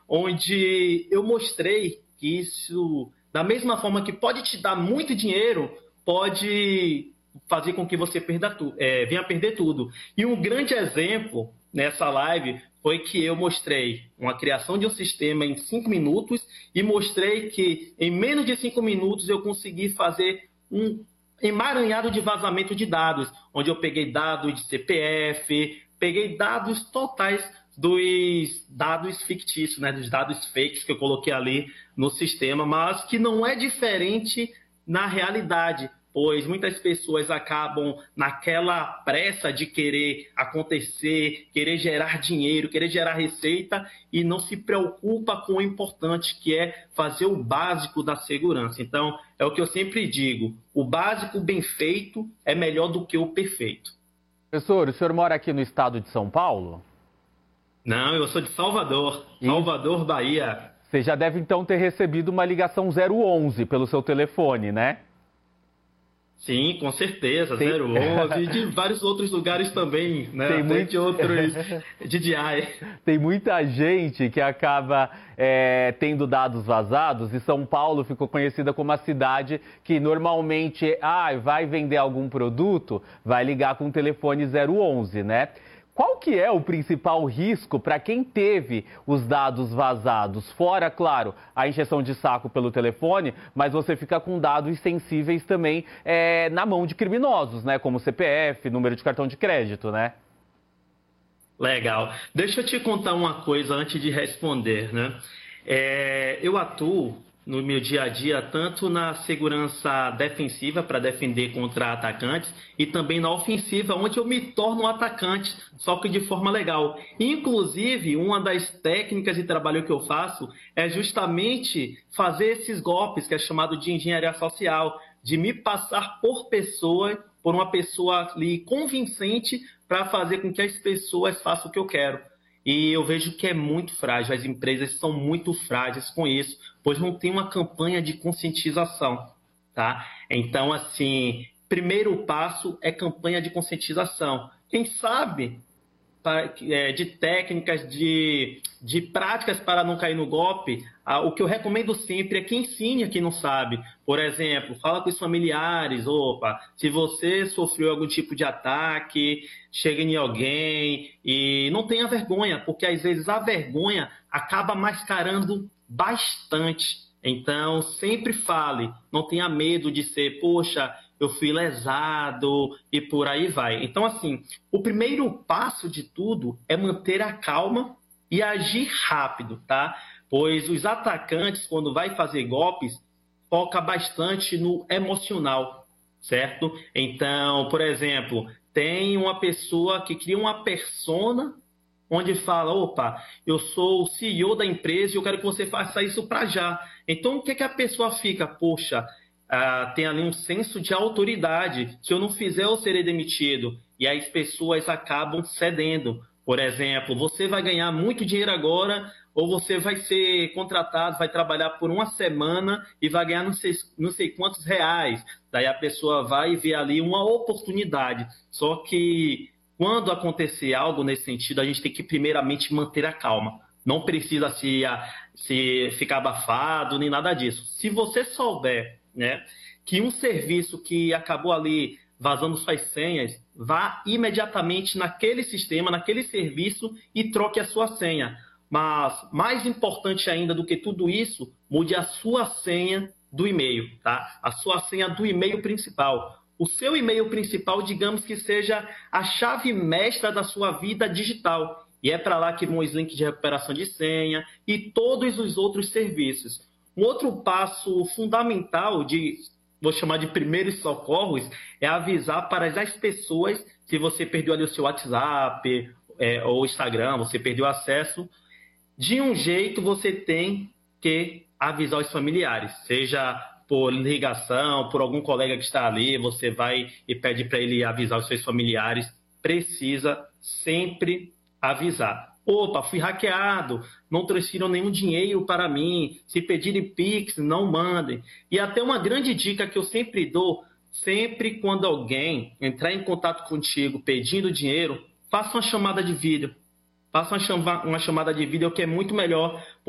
onde eu mostrei que isso, da mesma forma que pode te dar muito dinheiro, pode fazer com que você venha a perder tudo. E um grande exemplo nessa live foi que eu mostrei uma criação de um sistema em 5 minutos e mostrei que em menos de 5 minutos eu consegui fazer um emaranhado de vazamento de dados, onde eu peguei dados de CPF, peguei dados totais dos dados fictícios, né, dos dados fakes que eu coloquei ali no sistema, mas que não é diferente na realidade, pois muitas pessoas acabam naquela pressa de querer acontecer, querer gerar dinheiro, querer gerar receita e não se preocupa com o importante que é fazer o básico da segurança. Então, é o que eu sempre digo, o básico bem feito é melhor do que o perfeito. Professor, o senhor mora aqui no estado de São Paulo? Não, eu sou de Salvador, Salvador, Bahia. Você já deve então ter recebido uma ligação 011 pelo seu telefone, né? Sim, com certeza, 011, de vários outros lugares também, né? Tem outros de DI. Tem muita gente que acaba tendo dados vazados e São Paulo ficou conhecida como a cidade que normalmente vai vender algum produto, vai ligar com o telefone 011, né? Qual que é o principal risco para quem teve os dados vazados? Fora, claro, a encheção de saco pelo telefone, mas você fica com dados sensíveis também na mão de criminosos, né? Como CPF, número de cartão de crédito, né? Legal. Deixa eu te contar uma coisa antes de responder, né? Eu atuo no meu dia a dia, tanto na segurança defensiva, para defender contra atacantes, e também na ofensiva, onde eu me torno um atacante, só que de forma legal. Inclusive, uma das técnicas de trabalho que eu faço é justamente fazer esses golpes, que é chamado de engenharia social, de me passar por uma pessoa ali convincente para fazer com que as pessoas façam o que eu quero. E eu vejo que é muito frágil, as empresas são muito frágeis com isso, pois não tem uma campanha de conscientização, tá? Então, assim, primeiro passo é campanha de conscientização. Quem sabe de técnicas, de práticas para não cair no golpe, o que eu recomendo sempre é que ensine a quem não sabe. Por exemplo, fala com os familiares, se você sofreu algum tipo de ataque, chega em alguém e não tenha vergonha, porque às vezes a vergonha acaba mascarando bastante. Então, sempre fale, não tenha medo de ser, poxa, eu fui lesado e por aí vai. Então, assim, o primeiro passo de tudo é manter a calma e agir rápido, tá? Pois os atacantes, quando vai fazer golpes, foca bastante no emocional, certo? Então, por exemplo, tem uma pessoa que cria uma persona onde fala, eu sou o CEO da empresa e eu quero que você faça isso para já. Então, o que a pessoa fica? Poxa, tem ali um senso de autoridade. Se eu não fizer, eu serei demitido. E aí as pessoas acabam cedendo. Por exemplo, você vai ganhar muito dinheiro agora ou você vai ser contratado, vai trabalhar por uma semana e vai ganhar não sei quantos reais. Daí a pessoa vai ver ali uma oportunidade. Só que quando acontecer algo nesse sentido, a gente tem que primeiramente manter a calma. Não precisa se ficar abafado nem nada disso. Se você souber, né, que um serviço que acabou ali vazando suas senhas, vá imediatamente naquele sistema, naquele serviço e troque a sua senha. Mas mais importante ainda do que tudo isso, mude a sua senha do e-mail, tá? A sua senha do e-mail principal. O seu e-mail principal, digamos que seja a chave mestra da sua vida digital. E é para lá que vão os links de recuperação de senha e todos os outros serviços. Um outro passo fundamental vou chamar de primeiros socorros, é avisar para as pessoas se você perdeu ali o seu WhatsApp ou Instagram, você perdeu acesso. De um jeito você tem que avisar os familiares, seja por ligação, por algum colega que está ali, você vai e pede para ele avisar os seus familiares, precisa sempre avisar. Fui hackeado, não transfiram nenhum dinheiro para mim, se pedirem Pix, não mandem. E até uma grande dica que eu sempre dou, sempre quando alguém entrar em contato contigo pedindo dinheiro, faça uma chamada de vídeo. Faça uma chamada de vídeo que é muito melhor,